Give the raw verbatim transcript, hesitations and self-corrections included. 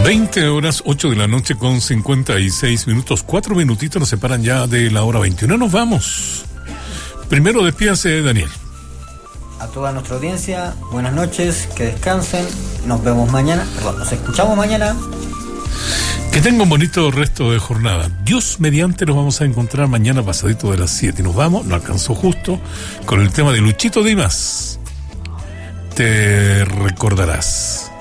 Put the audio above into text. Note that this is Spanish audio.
veinte horas, ocho de la noche con cincuenta y seis minutos. Cuatro minutitos nos separan ya de la hora veintiuno. Nos vamos. Primero despídase, Daniel. A toda nuestra audiencia, buenas noches, que descansen. Nos vemos mañana, perdón, nos escuchamos mañana. Que tenga un bonito resto de jornada. Dios mediante, nos vamos a encontrar mañana pasadito de las siete. Nos vamos, no alcanzó justo, con el tema de Luchito Dimas. Te recordarás.